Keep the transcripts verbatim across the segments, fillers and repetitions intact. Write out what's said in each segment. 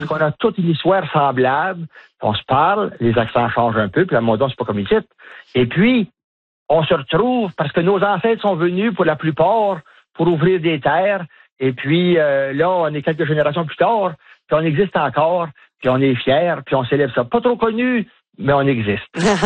qu'on a toute une histoire semblable, on se parle, les accents changent un peu, puis la mode, c'est pas comme ici. Et puis, on se retrouve parce que nos ancêtres sont venus pour la plupart pour ouvrir des terres. Et puis euh, là, on est quelques générations plus tard, puis on existe encore, puis on est fiers, puis on célèbre ça. Pas trop connu, mais on existe.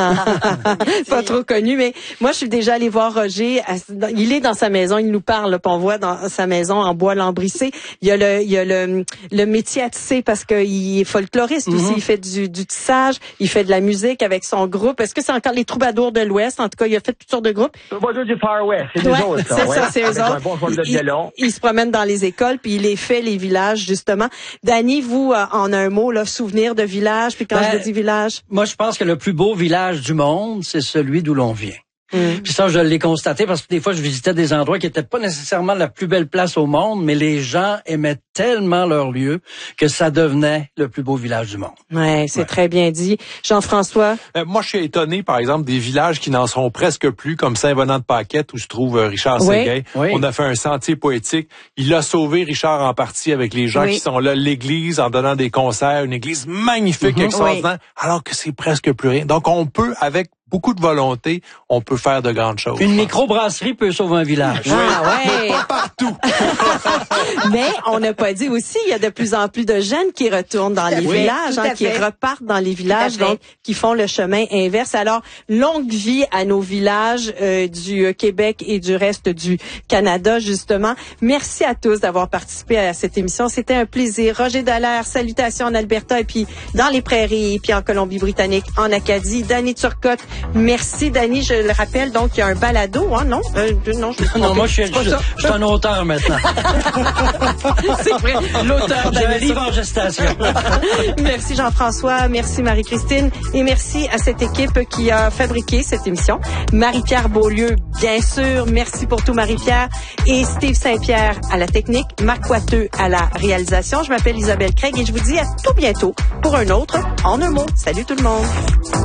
Pas trop connu, mais moi, je suis déjà allée voir Roger. Il est dans sa maison, il nous parle, là, puis on voit dans sa maison en bois lambrissé. Il y a le, il y a le, le métier à tisser parce qu'il est folkloriste mm-hmm. aussi. Il fait du, du tissage, il fait de la musique avec son groupe. Est-ce que c'est encore les Troubadours de l'Ouest? En tout cas, il a fait toutes sortes de groupes. Troubadours du Far West, c'est ouais, les autres, ça. C'est ouais. ça, c'est eux autres. Un bon joueur de violon. Il, il se promène dans les écoles, puis il les fait, les villages, justement. Dany, vous, en un mot, là, souvenir de village, puis quand ben, je dis village? Moi, je pense que le plus beau village du monde, c'est celui d'où l'on vient. Mmh. Puis ça, je l'ai constaté parce que des fois, je visitais des endroits qui étaient pas nécessairement la plus belle place au monde, mais les gens aimaient tellement leur lieu que ça devenait le plus beau village du monde. Ouais, c'est ouais. très bien dit. Jean-François? Euh, moi, je suis étonné, par exemple, des villages qui n'en sont presque plus, comme Saint-Venant-de-Paquette, où se trouve euh, Richard oui. Séguin. Oui. On a fait un sentier poétique. Il a sauvé Richard en partie avec les gens oui. qui sont là, l'église, en donnant des concerts, une église magnifique, mm-hmm. extraordinaire, oui. alors que c'est presque plus rien. Donc, on peut, avec beaucoup de volonté, on peut faire de grandes choses. Une microbrasserie peut sauver un village. Ah ouais. Mais pas partout. Mais on n'a pas dit aussi, il y a de plus en plus de jeunes qui retournent dans les oui, villages, hein, qui repartent dans les villages, donc qui font le chemin inverse. Alors, longue vie à nos villages euh, du Québec et du reste du Canada, justement. Merci à tous d'avoir participé à cette émission. C'était un plaisir. Roger Dallaire, salutations en Alberta et puis dans les prairies, puis en Colombie-Britannique, en Acadie. Dany Turcotte, merci Dany, je le rappelle, donc il y a un balado, hein, non? Euh, non, je non, moi je suis, je, je suis un auteur maintenant. C'est vrai, l'auteur d'un livre en gestation. Merci Jean-François, merci Marie-Christine et merci à cette équipe qui a fabriqué cette émission. Marie-Pierre Beaulieu, bien sûr, merci pour tout Marie-Pierre et Steve Saint-Pierre à la technique, Marc Coiteux à la réalisation. Je m'appelle Isabelle Craig et je vous dis à tout bientôt pour un autre En un mot. Salut tout le monde.